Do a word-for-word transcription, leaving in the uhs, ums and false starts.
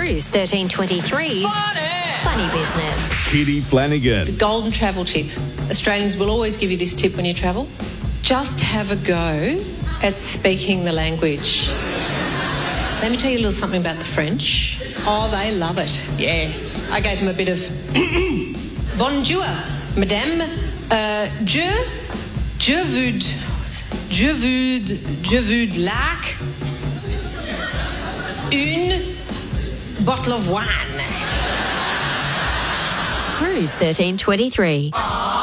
Cruise thirteen twenty-three's Funny Business. Kitty Flanagan. The golden travel tip. Australians will always give you this tip when you travel. Just have a go at speaking the language. Let me tell you a little something about the French. Oh, they love it. Yeah. I gave them a bit of bonjour, madame. Uh, je, je veux, je veux, je veux like une bottle of wine. Cruise thirteen twenty-three.